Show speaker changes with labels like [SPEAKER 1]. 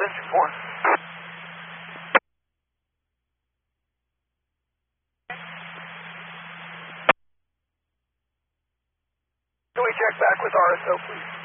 [SPEAKER 1] engine 4. Can we check back with RSO, please?